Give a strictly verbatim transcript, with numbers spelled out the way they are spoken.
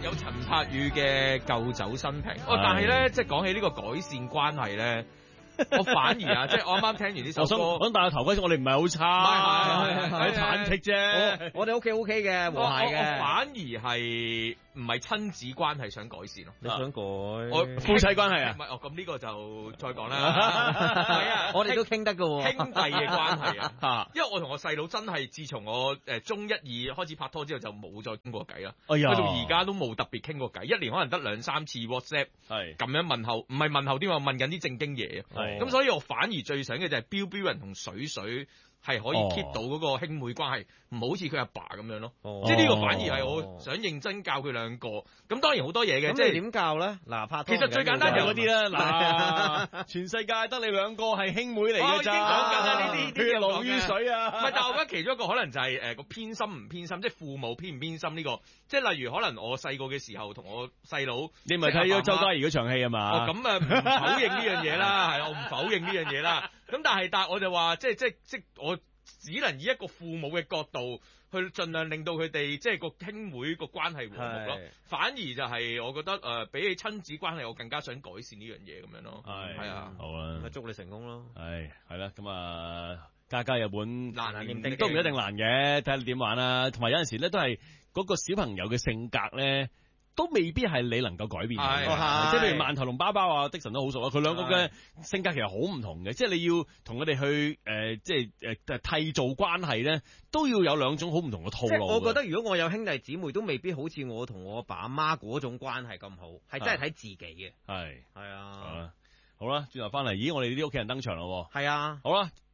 有陳柏宇嘅舊酒新瓶。哦，但係咧，即係講起呢個改善關係咧。我反而啊，即係我啱啱聽完呢首歌， 我想我想戴個頭盔，我哋唔係好差， 係係忐忑啫。 我哋 OK OK 嘅，和諧嘅。 我反而係唔係親子關係想改善咯？ 你想改？ 我夫妻關係啊？ 唔係，哦咁呢個就再講啦。係啊， 我哋都傾得㗎喎， 兄弟嘅關係啊。因為我同我細佬真係自從我誒中一二開始拍拖之後就冇再傾過偈啦。 哎呀， 去到而家都冇特別傾過偈，一年可能得兩三次 WhatsApp，係咁樣問候，唔係問候啲話問緊啲正經嘢。咁所以我反而最想嘅就係標標人同水水係可以 keep 到嗰個兄妹關係，唔好似佢阿爸咁樣咯。 哦、 即係呢個反而係我想認真教佢兩個。咁當然好多嘢嘅，即係點教咧？嗱，拍拖其實最簡單就嗰啲啦。嗱，全世界得你兩個係兄妹嚟嘅咋。 講緊啦，呢啲血濃於水啊。 唔係，但係我覺得其中一個可能就係誒個偏心唔偏心，即係父母偏唔偏心呢個。即係例如可能我細個嘅時候同我細佬， 你咪睇咗周嘉怡嗰場戲啊嘛？ 哦，咁啊唔否認呢樣嘢啦，係我唔否認呢樣嘢啦。咁但係但係我就話，即係即係即係我只能以一個父母嘅角度去盡量令到佢哋即係個兄妹個關係和睦咯。反而就係我覺得誒、呃，比起親子關係，我更加想改善呢樣嘢咁樣咯。係係啊， 好啊， 咁祝你成功咯。 係係啦，咁啊，家家有本難難認定， 都唔一定難嘅，睇下你點玩啦。同埋有陣時咧，都係嗰個小朋友嘅性格咧。都未必係你能夠改變嘅，即係譬如饅頭同包包啊，的神都好熟啊，佢兩個嘅性格其實好唔同嘅，即係你要同佢哋去誒、呃，即係誒締造關係咧，都要有兩種好唔同嘅套路。 我覺得如果我有兄弟姊妹，都未必好似我同我阿爸阿媽嗰種關係咁好，係真係睇自己嘅。 係係啊， 啊，好啦，轉頭翻嚟，咦，我哋呢啲屋企人登場咯。 係啊， 好啦。